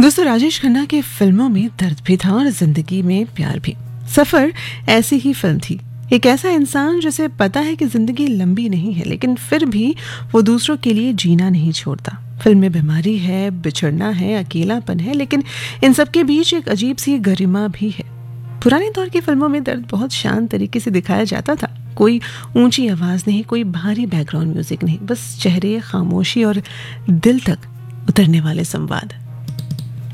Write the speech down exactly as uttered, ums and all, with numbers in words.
दोस्तों, राजेश खन्ना के फिल्मों में दर्द भी था और जिंदगी में प्यार भी। सफर ऐसी ही फिल्म थी। एक ऐसा इंसान जिसे पता है कि जिंदगी लंबी नहीं है, लेकिन फिर भी वो दूसरों के लिए जीना नहीं छोड़ता। फिल्म में बीमारी है, बिछड़ना है, अकेलापन है, लेकिन इन सब के बीच एक अजीब सी गरिमा भी है। पुराने दौर की फिल्मों में दर्द बहुत शांत तरीके से दिखाया जाता था। कोई ऊंची आवाज नहीं, कोई भारी बैकग्राउंड म्यूजिक नहीं, बस चेहरे, खामोशी और दिल तक उतरने वाले संवाद।